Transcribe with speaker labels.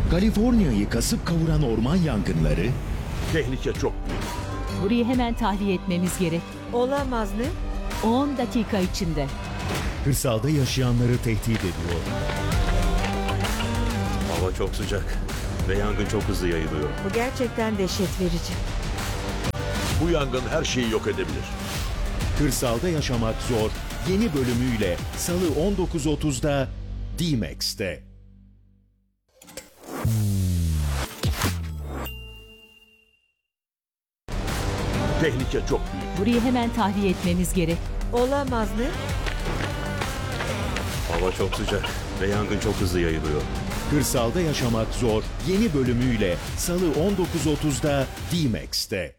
Speaker 1: Kaliforniya'yı kasıp kavuran orman yangınları,
Speaker 2: Tehlike çok büyük.
Speaker 3: Burayı hemen tahliye etmemiz gerek.
Speaker 4: Olamaz ne?
Speaker 3: 10 dakika içinde.
Speaker 1: kırsalda yaşayanları tehdit ediyor.
Speaker 2: Hava çok sıcak ve yangın çok hızlı yayılıyor.
Speaker 4: Bu gerçekten dehşet verici.
Speaker 2: Bu yangın her şeyi yok edebilir.
Speaker 1: Kırsalda yaşamak zor yeni bölümüyle Salı 19.30'da D-Max'te.
Speaker 2: Tehlike çok büyük.
Speaker 3: Burayı hemen tahliye etmemiz gerek.
Speaker 4: Olamaz ne?
Speaker 2: Hava çok sıcak ve yangın çok hızlı yayılıyor.
Speaker 1: Kırsalda yaşamak zor yeni bölümüyle Salı 19.30'da D-Max'te.